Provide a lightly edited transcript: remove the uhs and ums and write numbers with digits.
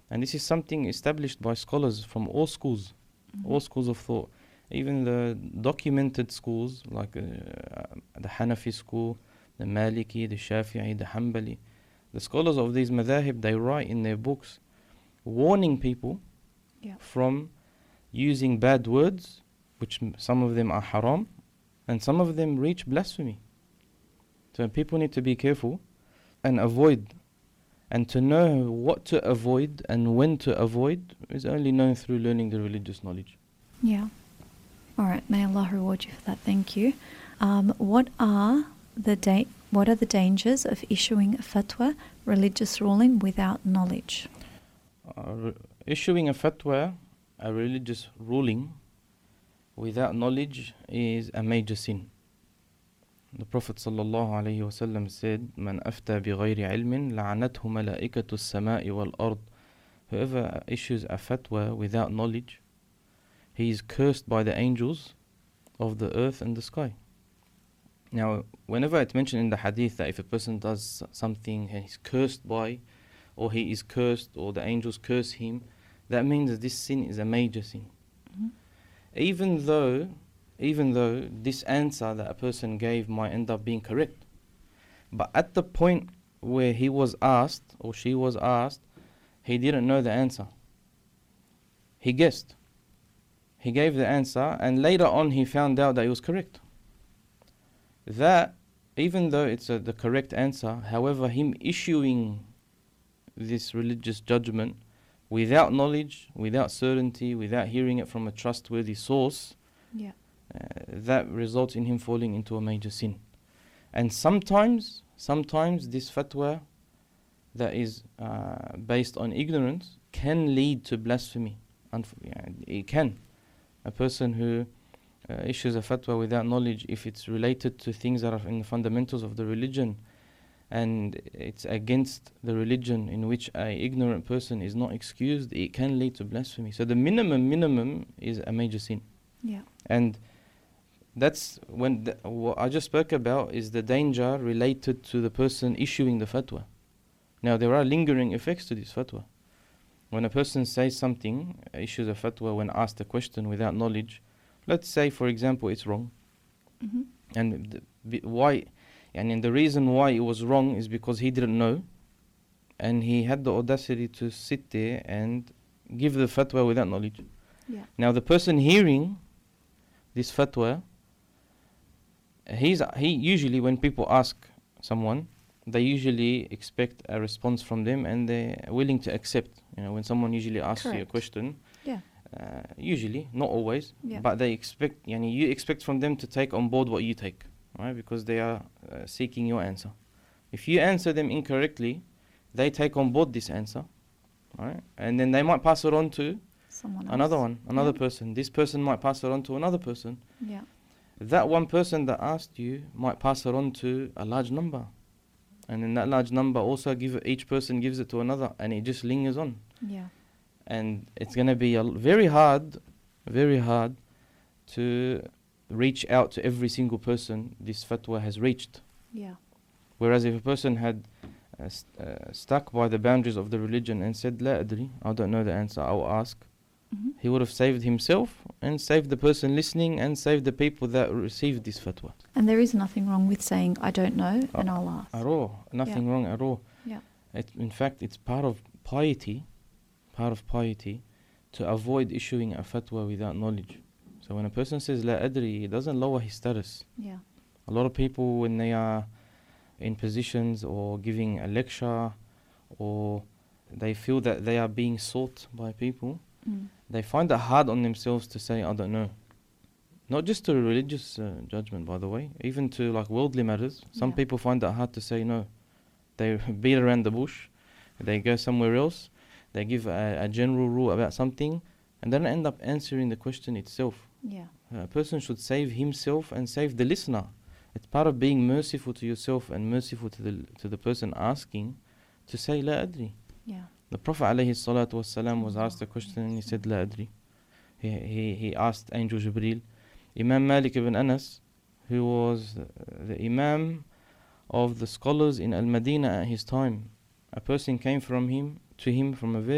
And this is something established by scholars from all schools, all schools of thought. Even the documented schools like the Hanafi school, the Maliki, the Shafi'i, the Hanbali. The scholars of these madhahib, they write in their books warning people from using bad words, which some of them are haram, and some of them reach blasphemy. So people need to be careful and avoid. And to know what to avoid and when to avoid is only known through learning the religious knowledge. Yeah. All right. May Allah reward you for that. Thank you. What are the dangers of issuing a fatwa, religious ruling, without knowledge? Issuing a fatwa, a religious ruling, without knowledge is a major sin. The Prophet ﷺ said, "Man afta bi ghayri ilmin la'anathu malaikatu as-sama'i wal ard." Whoever issues a fatwa without knowledge, he is cursed by the angels of the earth and the sky. Now, whenever it's mentioned in the hadith that if a person does something and he's cursed by, or he is cursed, or the angels curse him, that means that this sin is a major sin. Even though this answer that a person gave might end up being correct. But at the point where he was asked, or she was asked, he didn't know the answer. He guessed. He gave the answer, and later on he found out that it was correct. That, even though it's the correct answer, however, him issuing this religious judgment without knowledge, without certainty, without hearing it from a trustworthy source, that results in him falling into a major sin. And sometimes this fatwa that is based on ignorance can lead to blasphemy. It can. A person who issues a fatwa without knowledge, if it's related to things that are in the fundamentals of the religion, and it's against the religion in which an ignorant person is not excused, it can lead to blasphemy. So the minimum is a major sin. And that's when what I just spoke about is the danger related to the person issuing the fatwa. Now there are lingering effects to this fatwa. When a person says something, issues a fatwa when asked a question without knowledge, let's say for example it's wrong. And why? And the reason why it was wrong is because he didn't know, and he had the audacity to sit there and give the fatwa without knowledge. Now the person hearing this fatwa, he usually, when people ask someone, they usually expect a response from them, and they're willing to accept. When someone usually asks you a question, usually, not always, but they expect, you expect from them to take on board what you take, right? Because they are seeking your answer. If you answer them incorrectly, they take on board this answer, right? And then they might pass it on to another person. This person might pass it on to another person. That one person that asked you might pass it on to a large number. And then that large number also each person gives it to another, and it just lingers on. And it's going to be very hard to reach out to every single person this fatwa has reached. Whereas if a person had stuck by the boundaries of the religion and said, "La adri, I don't know the answer, I'll ask," he would have saved himself and saved the person listening and saved the people that received this fatwa. And there is nothing wrong with saying, "I don't know," and I'll ask. At all. Nothing wrong at all. In fact, it's part of piety to avoid issuing a fatwa without knowledge. So when a person says "La adri," it doesn't lower his status. A lot of people, when they are in positions or giving a lecture, or they feel that they are being sought by people, they find it hard on themselves to say, "I don't know." Not just to religious judgment, by the way, even to like worldly matters. Some people find it hard to say no. They beat around the bush, they go somewhere else, they give a general rule about something, and then end up answering the question itself. A person should save himself and save the listener. It's part of being merciful to yourself and merciful to the person asking, to say "La adri." The Prophet ﷺ was asked a question and he said "La adri." He asked Angel Jibreel. Imam Malik ibn Anas, who was the Imam of the scholars in Al-Madinah at his time, a person came to him from a very